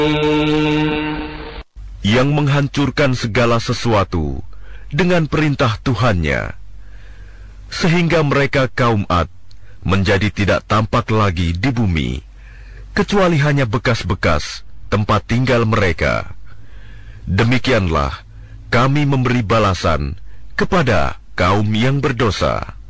yang menghancurkan segala sesuatu dengan perintah Tuhannya, sehingga mereka kaum Ad menjadi tidak tampak lagi di bumi, kecuali hanya bekas-bekas tempat tinggal mereka. Demikianlah kami memberi balasan kepada kaum yang berdosa.